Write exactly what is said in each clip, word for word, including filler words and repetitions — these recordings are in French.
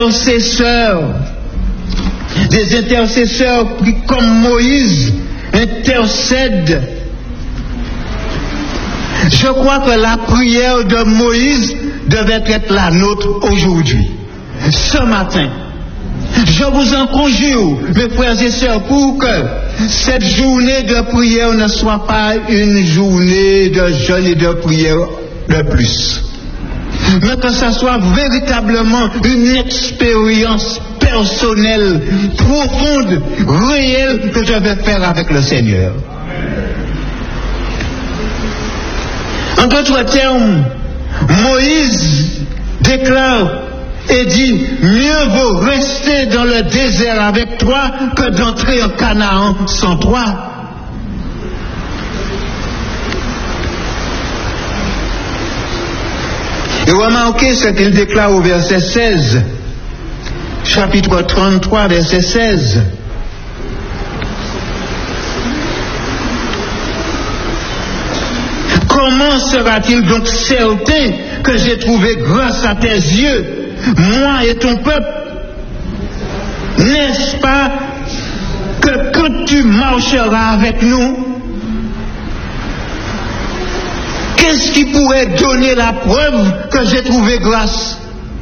intercesseurs, des intercesseurs qui, comme Moïse, intercèdent. Je crois que la prière de Moïse devait être la nôtre aujourd'hui, ce matin. Je vous en conjure, mes frères et sœurs, pour que cette journée de prière ne soit pas une journée de jeûne et de prière de plus, mais que ce soit véritablement une expérience personnelle, profonde, réelle que je vais faire avec le Seigneur. En d'autres termes, Moïse déclare et dit, mieux vaut rester dans le désert avec toi que d'entrer en Canaan sans toi. Et remarquez ce qu'il déclare au verset seize, chapitre trente-trois, verset seize. Comment sera-t-il donc certain que j'ai trouvé grâce à tes yeux, moi et ton peuple? N'est-ce pas que quand tu marcheras avec nous, qu'est-ce qui pourrait donner la preuve que j'ai trouvé grâce?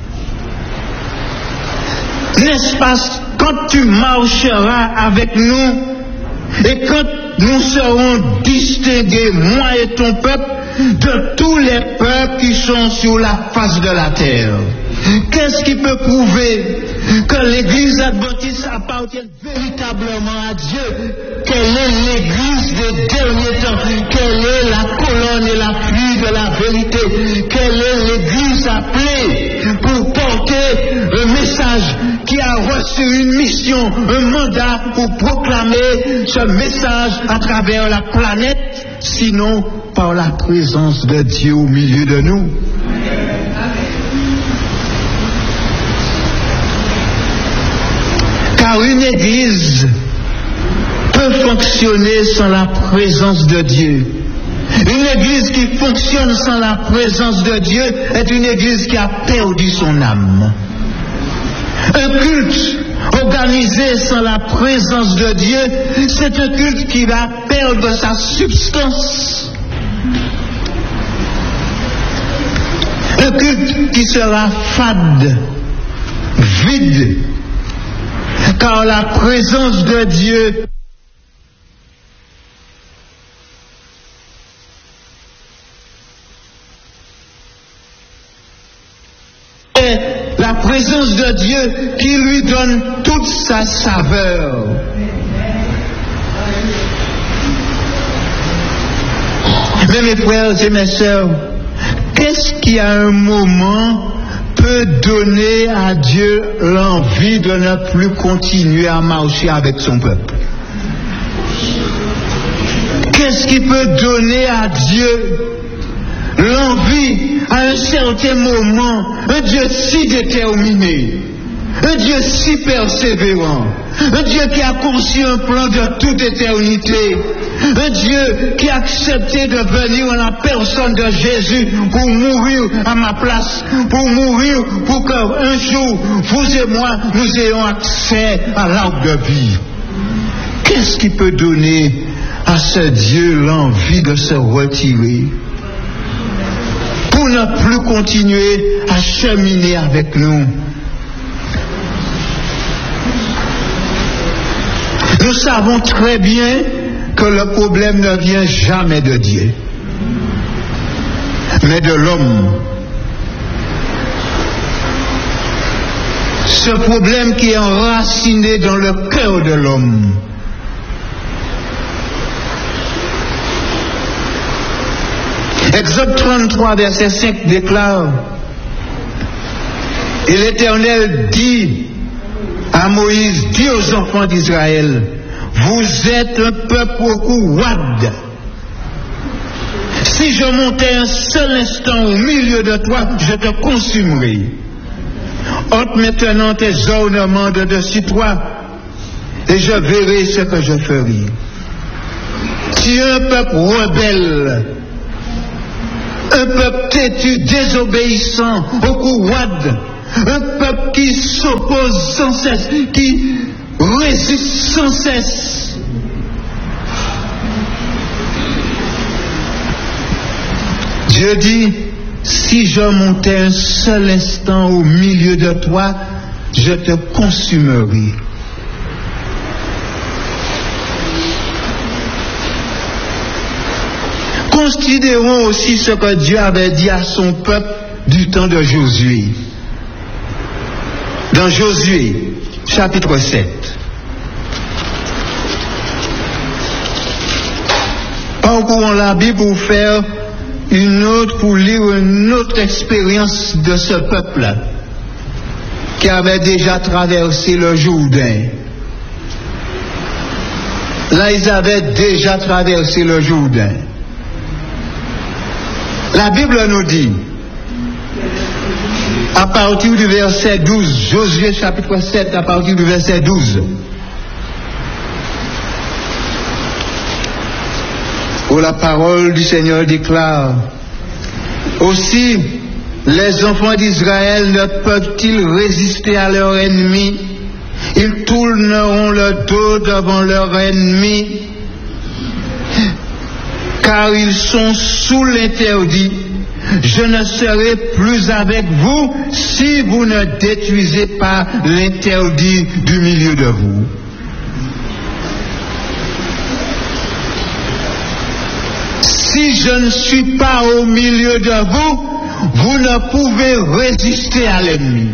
N'est-ce pas quand tu marcheras avec nous et quand nous serons distingués, moi et ton peuple, de tous les peuples qui sont sur la face de la terre? Qu'est-ce qui peut prouver que l'Église adventiste appartient véritablement à Dieu? Quelle est l'Église des derniers temps? Quelle est la colonne et l'appui de la vérité? Quelle est l'Église appelée pour porter un message, qui a reçu une mission, un mandat pour proclamer ce message à travers la planète, sinon par la présence de Dieu au milieu de nous? Car une église peut fonctionner sans la présence de Dieu. Une église qui fonctionne sans la présence de Dieu est une église qui a perdu son âme. Un culte organisé sans la présence de Dieu, c'est un culte qui va perdre sa substance. Un culte qui sera fade, vide, car la présence de Dieu est la présence de Dieu qui lui donne toute sa saveur. Mais mes frères et mes sœurs, qu'est-ce qui à un moment peut donner à Dieu l'envie de ne plus continuer à marcher avec son peuple? Qu'est-ce qui peut donner à Dieu l'envie, à un certain moment, un Dieu si déterminé, un Dieu si persévérant, un Dieu qui a conçu un plan de toute éternité, un Dieu qui a accepté de venir en la personne de Jésus pour mourir à ma place, pour mourir pour qu'un jour, vous et moi, nous ayons accès à l'arbre de vie? Qu'est-ce qui peut donner à ce Dieu l'envie de se retirer pour ne plus continuer à cheminer avec nous? Nous savons très bien que le problème ne vient jamais de Dieu, mais de l'homme. Ce problème qui est enraciné dans le cœur de l'homme. Exode trente-trois, verset cinq déclare, et l'Éternel dit à Moïse, dit aux enfants d'Israël, vous êtes un peuple au cou roide. Si je montais un seul instant au milieu de toi, je te consumerai. Ôte maintenant tes ornements de dessus toi, et je verrai ce que je ferai. Tu es un peuple rebelle, un peuple têtu, désobéissant, au cou roide, Un peuple qui s'oppose sans cesse, qui résiste sans cesse. Dieu dit, si je montais un seul instant au milieu de toi, je te consumerai. Considérons aussi ce que Dieu avait dit à son peuple du temps de Josué. Dans Josué, chapitre sept. Parcourons la Bible pour faire une autre, pour lire une autre expérience de ce peuple qui avait déjà traversé le Jourdain. Là, ils avaient déjà traversé le Jourdain. La Bible nous dit, à partir du verset douze, Josué chapitre sept, à partir du verset douze, où la parole du Seigneur déclare, aussi les enfants d'Israël ne peuvent-ils résister à leur ennemi? Ils tourneront le dos devant leur ennemi, car ils sont sous l'interdit. Je ne serai plus avec vous si vous ne détruisez pas l'interdit du milieu de vous. Si je ne suis pas au milieu de vous, vous ne pouvez résister à l'ennemi.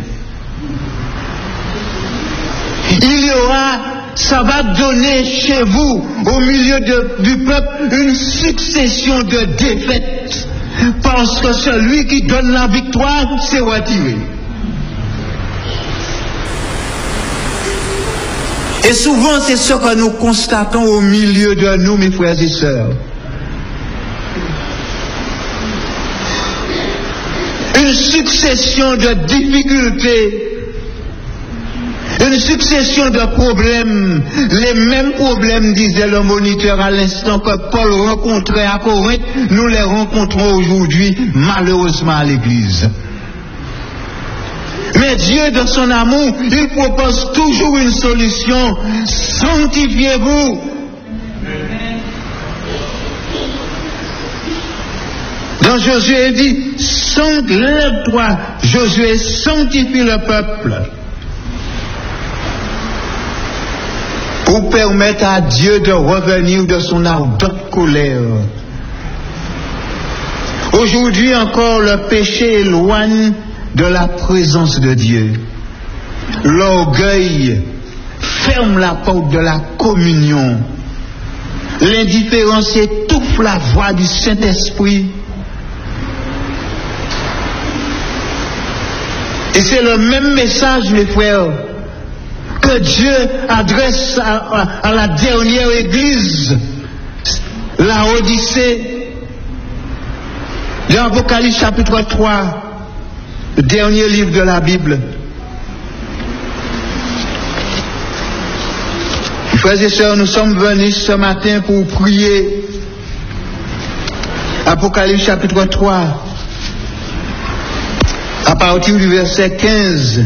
Il y aura, ça va donner chez vous, au milieu de, du peuple, une succession de défaites. Parce que celui qui donne la victoire s'est retiré. Et souvent, c'est ce que nous constatons au milieu de nous, mes frères et sœurs. Une succession de difficultés, une succession de problèmes, les mêmes problèmes, disait le moniteur à l'instant, que Paul rencontrait à Corinthe, nous les rencontrons aujourd'hui, malheureusement, à l'église. Mais Dieu, dans son amour, il propose toujours une solution. Sanctifiez-vous. Dans Josué, il dit, lève-toi, Josué, sanctifie le peuple. Pour permettre à Dieu de revenir de son ardente colère. Aujourd'hui encore, le péché éloigne de la présence de Dieu. L'orgueil ferme la porte de la communion. L'indifférence étouffe la voix du Saint-Esprit. Et c'est le même message, mes frères, que Dieu adresse à, à, à la dernière église, la Odyssée, dans l'Apocalypse chapitre trois, le dernier livre de la Bible. Frères et sœurs, nous sommes venus ce matin pour prier. Apocalypse chapitre trois, à partir du verset quinze.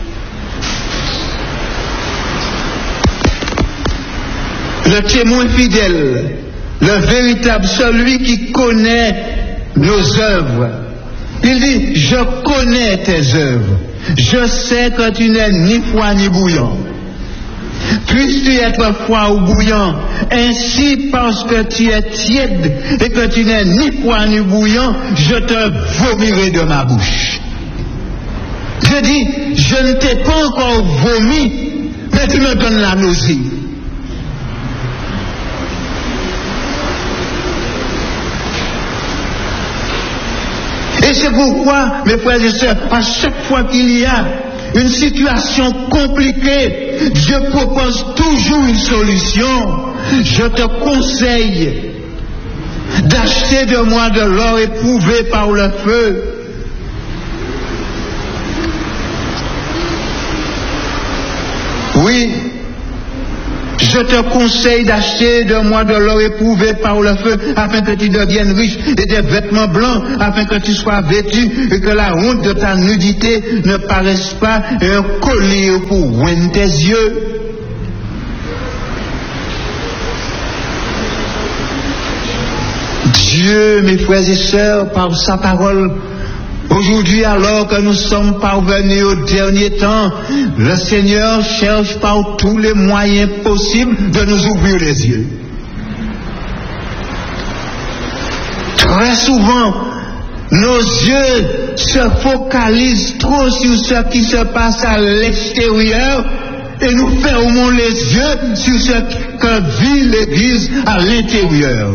Le témoin fidèle, le véritable, celui qui connaît nos œuvres. Il dit, je connais tes œuvres. Je sais que tu n'es ni froid ni bouillant. Puisses-tu être froid ou bouillant, ainsi parce que tu es tiède et que tu n'es ni froid ni bouillant, je te vomirai de ma bouche. Je dis, je ne t'ai pas encore vomi, mais tu me donnes la nausée. Et c'est pourquoi, mes frères et sœurs, à chaque fois qu'il y a une situation compliquée, Dieu propose toujours une solution. Je te conseille d'acheter de moi de l'or éprouvé par le feu. Oui, je je te conseille d'acheter de moi de l'or éprouvé par le feu, afin que tu deviennes riche, et des vêtements blancs, afin que tu sois vêtu, et que la honte de ta nudité ne paraisse pas, et un collier pour oindre tes yeux. Dieu, mes frères et sœurs, par sa parole, aujourd'hui, alors que nous sommes parvenus au dernier temps, le Seigneur cherche par tous les moyens possibles de nous ouvrir les yeux. Très souvent, nos yeux se focalisent trop sur ce qui se passe à l'extérieur et nous fermons les yeux sur ce que vit l'Église à l'intérieur.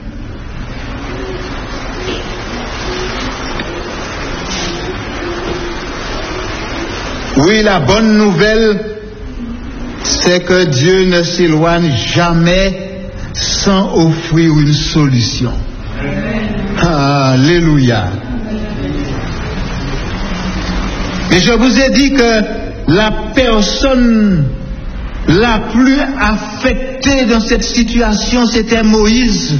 Oui, la bonne nouvelle, c'est que Dieu ne s'éloigne jamais sans offrir une solution. Alléluia. Et je vous ai dit que la personne la plus affectée dans cette situation, c'était Moïse.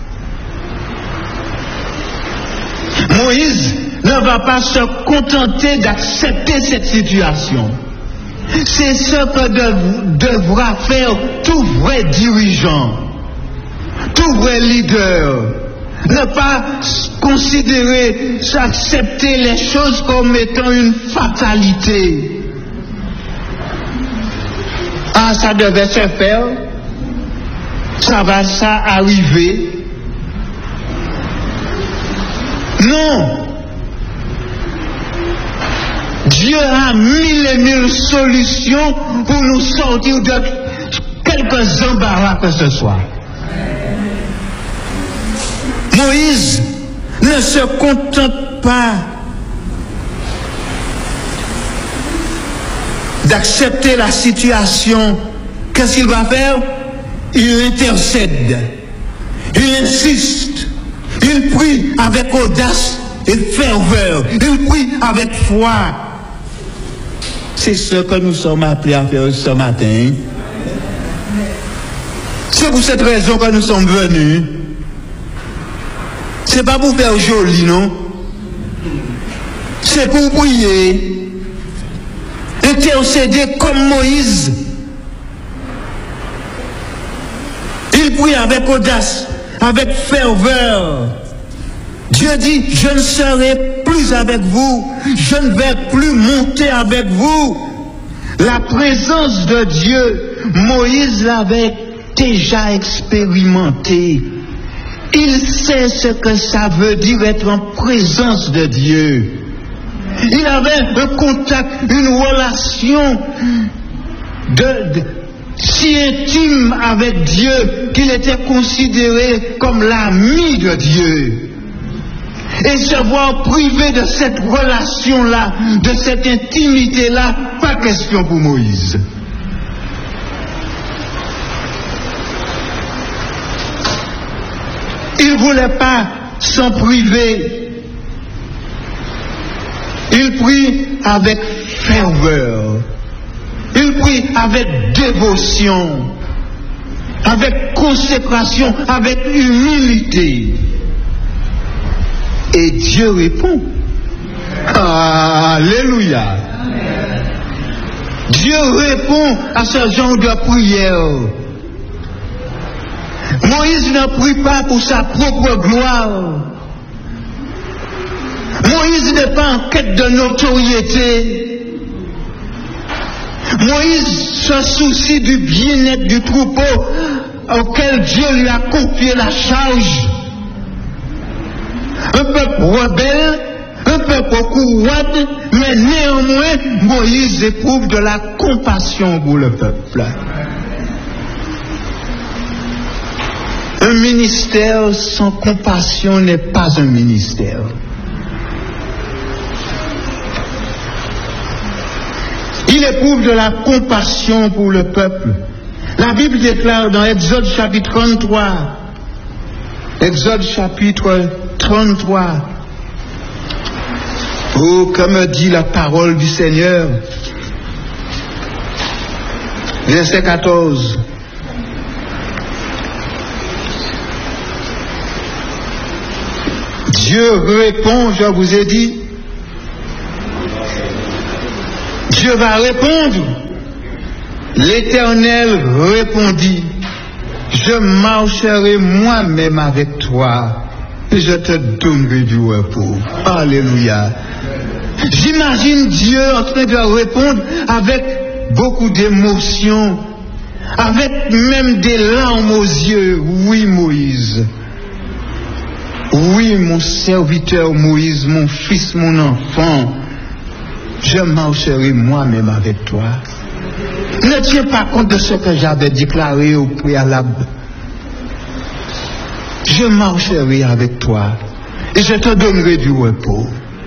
Moïse ne va pas se contenter d'accepter cette situation. C'est ce que dev, devra faire tout vrai dirigeant, tout vrai leader. Ne pas considérer, accepter les choses comme étant une fatalité. Ah, ça devait se faire, ça va ça arriver. Non. Dieu a mille et mille solutions pour nous sortir de quelques embarras que ce soit. Moïse ne se contente pas d'accepter la situation. Qu'est-ce qu'il va faire? Il intercède, il insiste, il prie avec audace et ferveur, il prie avec foi. C'est ce que nous sommes appelés à faire ce matin. C'est pour cette raison que nous sommes venus. C'est pas pour faire joli, non? C'est pour prier, intercéder comme Moïse. Il prie avec audace, avec ferveur. Dieu dit, je ne serai plus avec vous, je ne vais plus monter avec vous. La présence de Dieu, Moïse l'avait déjà expérimenté. Il sait ce que ça veut dire être en présence de Dieu. Il avait un contact, une relation de, de, si intime avec Dieu qu'il était considéré comme l'ami de Dieu. Et se voir privé de cette relation-là, de cette intimité-là, pas question pour Moïse. Il ne voulait pas s'en priver. Il prie avec ferveur. Il prie avec dévotion, avec consécration, avec humilité. Et Dieu répond. Alléluia. Dieu répond à ce genre de prière. Moïse ne prie pas pour sa propre gloire. Moïse n'est pas en quête de notoriété. Moïse se soucie du bien-être du troupeau auquel Dieu lui a confié la charge. Un peuple rebelle, un peuple courroide, mais néanmoins, Moïse éprouve de la compassion pour le peuple. Un ministère sans compassion n'est pas un ministère. Il éprouve de la compassion pour le peuple. La Bible déclare dans Exode chapitre trente-trois, Exode chapitre trente-trois, oh, comme dit la parole du Seigneur, verset quatorze. Dieu répond, je vous ai dit. Dieu va répondre. L'Éternel répondit, je marcherai moi-même avec toi et je te donnerai du repos. Alléluia. J'imagine Dieu en train de répondre avec beaucoup d'émotion, avec même des larmes aux yeux. Oui, Moïse. Oui, mon serviteur Moïse, mon fils, mon enfant, je marcherai moi-même avec toi. Ne tiens pas compte de ce que j'avais déclaré au préalable. Je marcherai avec toi et je te donnerai du repos.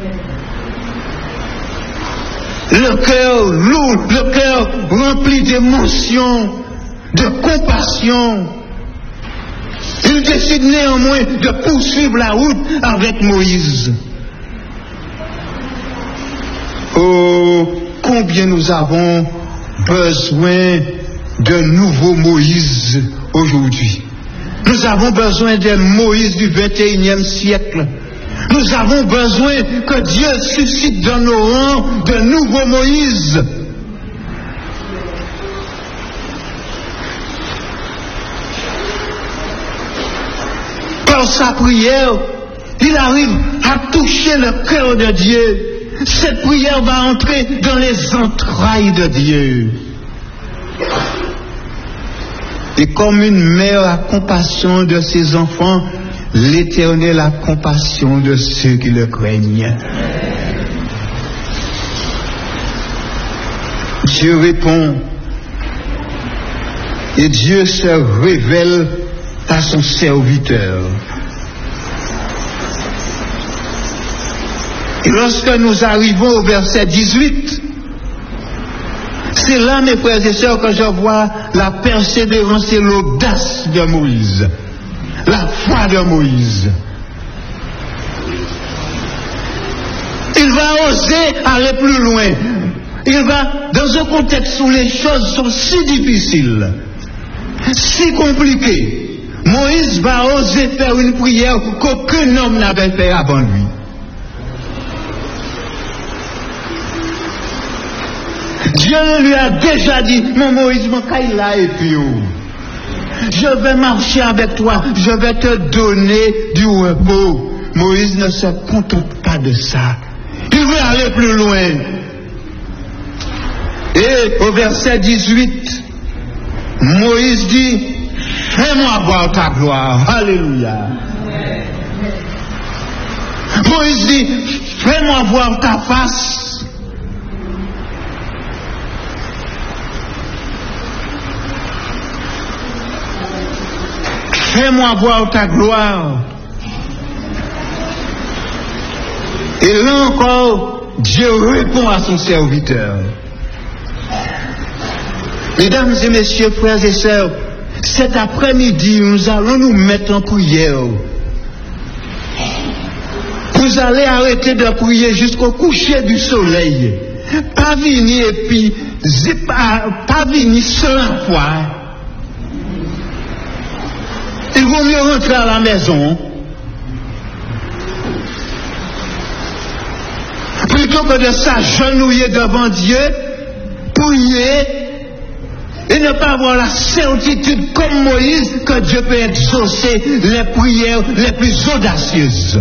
Le cœur lourd, le cœur rempli d'émotion, de compassion. Il décide néanmoins de poursuivre la route avec Moïse. Oh, combien nous avons besoin d'un nouveau Moïse aujourd'hui. Nous avons besoin d'un Moïse du vingt et unième siècle. Nous avons besoin que Dieu suscite dans nos rangs de nouveaux Moïse. Par sa prière, il arrive à toucher le cœur de Dieu. Cette prière va entrer dans les entrailles de Dieu. Et comme une mère a compassion de ses enfants, l'Éternel a compassion de ceux qui le craignent. Dieu répond et Dieu se révèle à son serviteur. Et lorsque nous arrivons au verset dix-huit, c'est là, mes frères et sœurs, que je vois la persévérance et l'audace de Moïse, la foi de Moïse. Il va oser aller plus loin. Il va, dans un contexte où les choses sont si difficiles, si compliquées, Moïse va oser faire une prière qu'aucun homme n'avait fait avant lui. Dieu lui a déjà dit, mon Moïse, mon Kaïla et puis je vais marcher avec toi, je vais te donner du repos. Moïse ne se contente pas de ça. Il veut aller plus loin. Et au verset dix-huit, Moïse dit, fais-moi voir ta gloire. Alléluia. Moïse dit, fais-moi voir ta face. Fais-moi voir ta gloire. Et là encore, Dieu répond à son serviteur. Mesdames et messieurs, frères et sœurs, cet après-midi, nous allons nous mettre en prière. Vous allez arrêter de prier jusqu'au coucher du soleil. Pas venir et puis, pas, pas venir seul en foi. Il vaut mieux rentrer à la maison plutôt que de s'agenouiller devant Dieu, prier et ne pas avoir la certitude comme Moïse que Dieu peut exaucer les prières les plus audacieuses.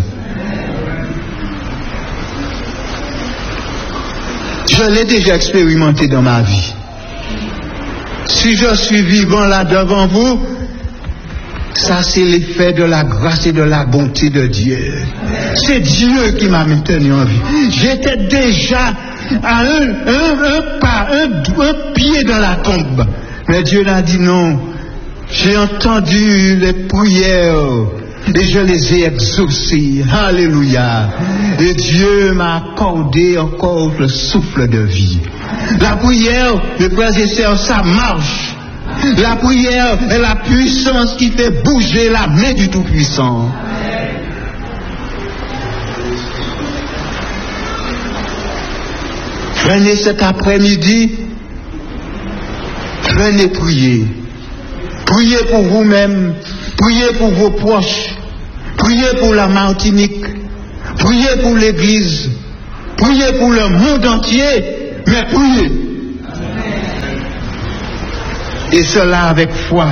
Je l'ai déjà expérimenté dans ma vie. Si je suis vivant là devant vous, ça, c'est l'effet de la grâce et de la bonté de Dieu. C'est Dieu qui m'a maintenu en vie. J'étais déjà à un, un, un pas, un, un pied dans la tombe. Mais Dieu l'a dit non. J'ai entendu les prières et je les ai exaucées. Alléluia. Et Dieu m'a accordé encore le souffle de vie. La prière, mes frères et sœurs, ça marche. La prière est la puissance qui fait bouger la main du Tout-Puissant. Venez cet après-midi, venez prier. Priez pour vous-même, priez pour vos proches, priez pour la Martinique, Priez pour l'Église, priez pour le monde entier, mais priez. Et cela avec foi.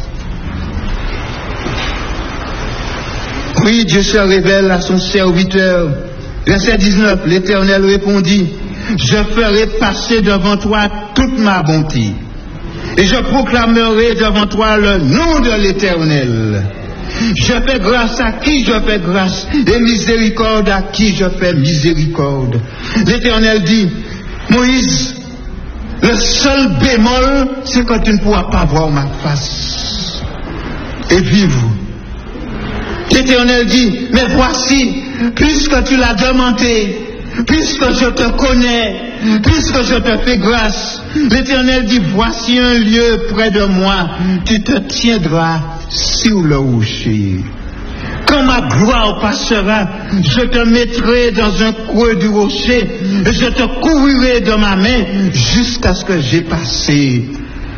Oui, Dieu se révèle à son serviteur. Verset dix-neuf, l'Éternel répondit, je ferai passer devant toi toute ma bonté, et je proclamerai devant toi le nom de l'Éternel. Je fais grâce à qui je fais grâce, et miséricorde à qui je fais miséricorde. L'Éternel dit, Moïse, le seul bémol, c'est que tu ne pourras pas voir ma face et vivre. L'Éternel dit, mais voici, puisque tu l'as demandé, puisque je te connais, puisque je te fais grâce, l'Éternel dit, voici un lieu près de moi, tu te tiendras sur le rocher. Quand ma gloire passera, je te mettrai dans un creux du rocher, et je te couvrirai de ma main jusqu'à ce que j'ai passé.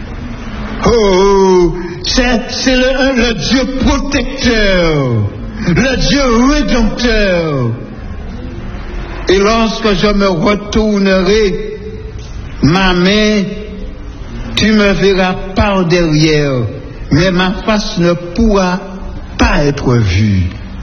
Oh, c'est, c'est le, le Dieu protecteur, le Dieu rédempteur. Et lorsque je me retournerai, ma main, tu me verras par derrière, mais ma face ne pourra pas être vue.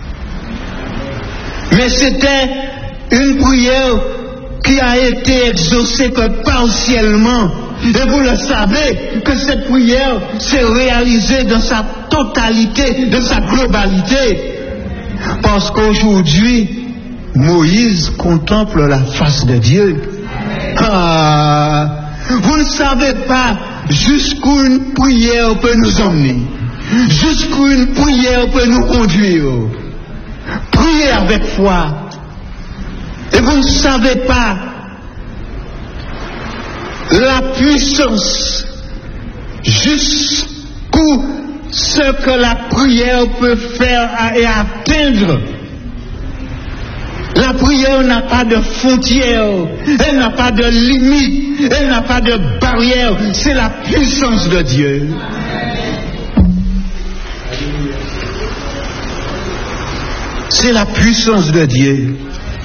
Mais c'était une prière qui a été exaucée que partiellement. Et vous le savez que cette prière s'est réalisée dans sa totalité, dans sa globalité. Parce qu'aujourd'hui, Moïse contemple la face de Dieu. Ah, vous ne savez pas jusqu'où une prière peut nous emmener, jusqu'où une prière peut nous conduire. Priez avec foi. Et vous ne savez pas la puissance jusqu'où ce que la prière peut faire et atteindre. La prière n'a pas de frontières, elle n'a pas de limite, elle n'a pas de barrière. C'est la puissance de Dieu. C'est la puissance de Dieu.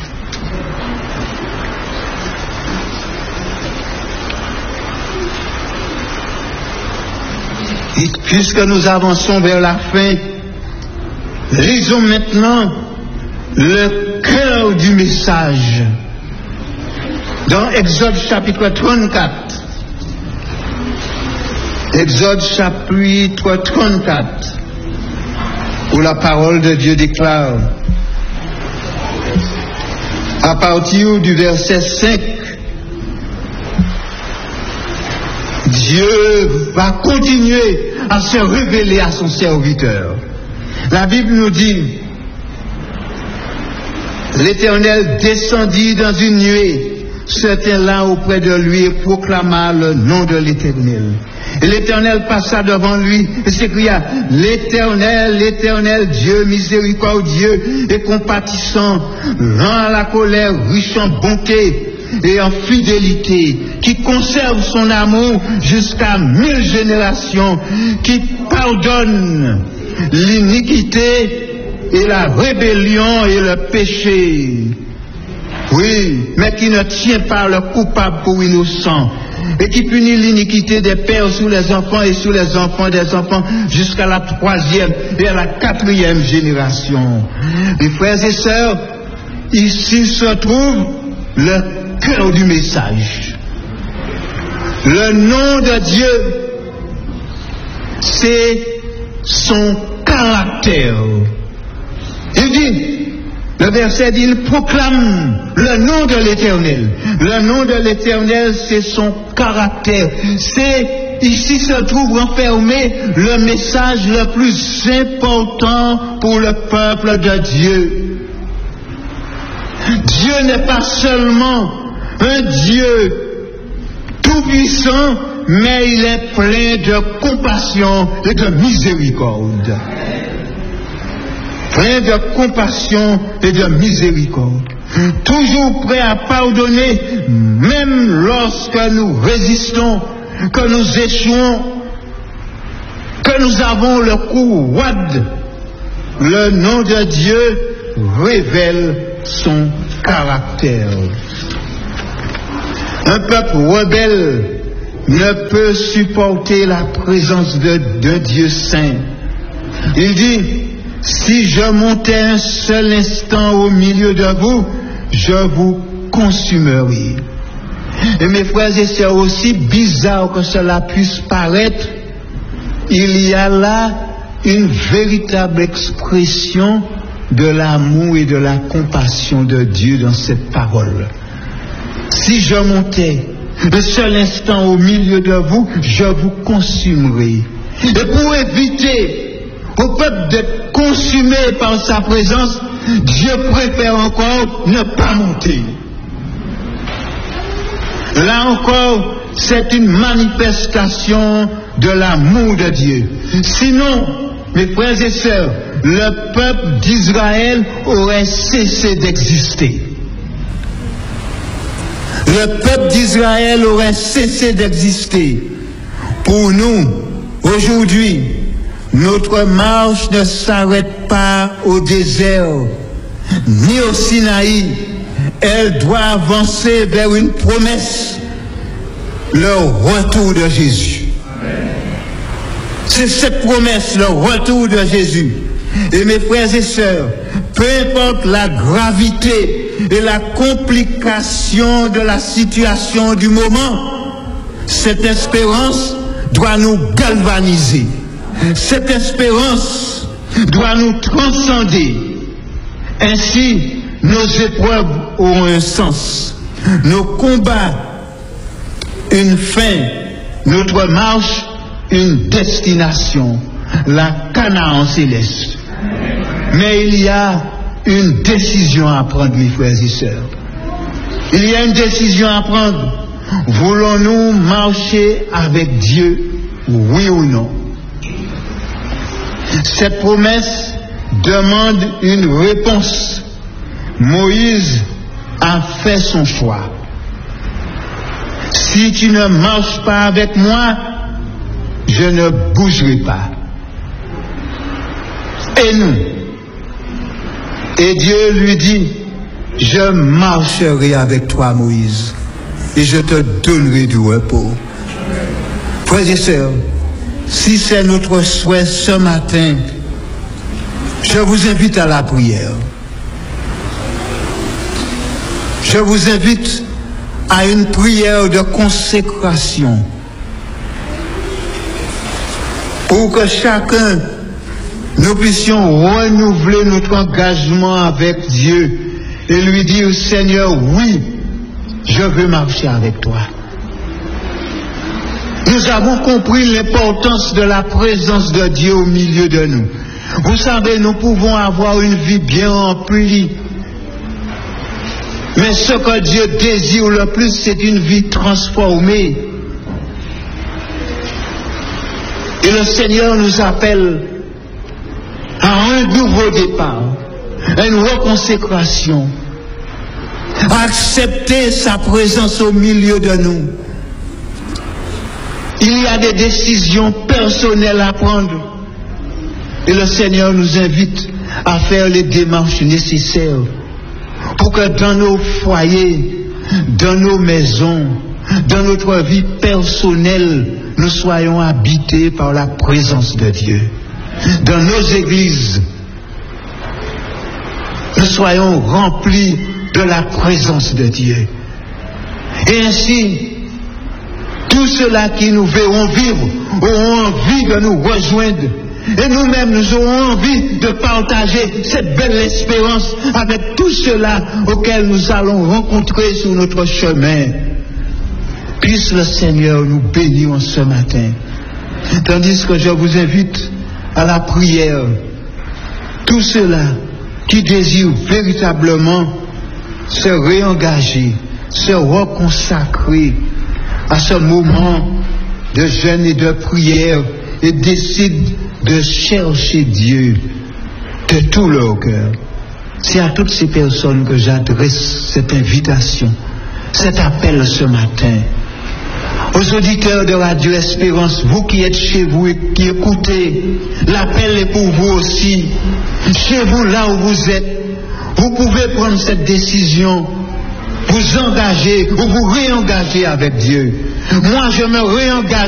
Et puisque nous avançons vers la fin, lisons maintenant le cœur du message dans Exode chapitre trente-quatre. Exode chapitre trente-quatre, où la parole de Dieu déclare, à partir du verset cinq, Dieu va continuer à se révéler à son serviteur. La Bible nous dit, l'Éternel descendit dans une nuée, se tint là auprès de lui et proclama le nom de l'Éternel. Et l'Éternel passa devant lui et s'écria, l'Éternel, l'Éternel, Dieu miséricordieux et compatissant, lent à la colère, riche en bonté et en fidélité, qui conserve son amour jusqu'à mille générations, qui pardonne l'iniquité et la rébellion et le péché. Oui, mais qui ne tient pas le coupable pour innocent, et qui punit l'iniquité des pères sur les enfants et sur les enfants des enfants jusqu'à la troisième et à la quatrième génération. Les frères et sœurs, ici se trouve le cœur du message. Le nom de Dieu, c'est son caractère. Il dit, le verset dit, il proclame le nom de l'Éternel. Le nom de l'Éternel, c'est son caractère. C'est, ici se trouve renfermé le message le plus important pour le peuple de Dieu. Dieu n'est pas seulement un Dieu tout-puissant, mais il est plein de compassion et de miséricorde. Plein de compassion et de miséricorde. Toujours prêt à pardonner, même lorsque nous résistons, que nous échouons, que nous avons le cou roide. Le nom de Dieu révèle son caractère. Un peuple rebelle ne peut supporter la présence de, de Dieu saint. Il dit, si je montais un seul instant au milieu de vous, je vous consumerai. Et mes frères et sœurs, aussi bizarre que cela puisse paraître, il y a là une véritable expression de l'amour et de la compassion de Dieu dans cette parole. Si je montais un seul instant au milieu de vous, je vous consumerai. Et pour éviter au peuple d'être consumé par sa présence, Dieu préfère encore ne pas monter. Là encore, c'est une manifestation de l'amour de Dieu. Sinon, mes frères et sœurs, le peuple d'Israël aurait cessé d'exister. Le peuple d'Israël aurait cessé d'exister. Pour nous, aujourd'hui, notre marche ne s'arrête pas au désert, ni au Sinaï. Elle doit avancer vers une promesse, le retour de Jésus. C'est cette promesse, le retour de Jésus. Et mes frères et sœurs, peu importe la gravité et la complication de la situation du moment, cette espérance doit nous galvaniser. Cette espérance doit nous transcender. Ainsi, nos épreuves auront un sens, nos combats une fin, notre marche une destination, la Canaan céleste. Mais il y a une décision à prendre, mes frères et sœurs. Il y a une décision à prendre. Voulons-nous marcher avec Dieu, oui ou non? Cette promesse demande une réponse. Moïse a fait son choix. Si tu ne marches pas avec moi, je ne bougerai pas. Et nous? Et Dieu lui dit, je marcherai avec toi, Moïse, et je te donnerai du repos. Frères et sœurs, si c'est notre souhait ce matin, je vous invite à la prière. Je vous invite à une prière de consécration pour que chacun, nous puissions renouveler notre engagement avec Dieu et lui dire, Seigneur, oui, je veux marcher avec toi. Nous avons compris l'importance de la présence de Dieu au milieu de nous. Vous savez, nous pouvons avoir une vie bien remplie, mais ce que Dieu désire le plus, c'est une vie transformée. Et le Seigneur nous appelle à un nouveau départ, à une reconsécration, à accepter sa présence au milieu de nous. Il y a des décisions personnelles à prendre. Et le Seigneur nous invite à faire les démarches nécessaires pour que dans nos foyers, dans nos maisons, dans notre vie personnelle, nous soyons habités par la présence de Dieu. Dans nos églises, nous soyons remplis de la présence de Dieu. Et ainsi, tous ceux-là qui nous verront vivre auront envie de nous rejoindre. Et nous-mêmes, nous aurons envie de partager cette belle espérance avec tous ceux-là auxquels nous allons rencontrer sur notre chemin. Puisse le Seigneur nous bénir en ce matin. Tandis que je vous invite à la prière. Tous ceux-là qui désirent véritablement se réengager, se reconsacrer à ce moment de jeûne et de prière et décident de chercher Dieu de tout leur cœur. C'est à toutes ces personnes que j'adresse cette invitation, cet appel ce matin. Aux auditeurs de Radio Espérance, vous qui êtes chez vous et qui écoutez, l'appel est pour vous aussi. Chez vous, là où vous êtes, vous pouvez prendre cette décision, vous engager ou vous réengager avec Dieu. Moi, je me réengage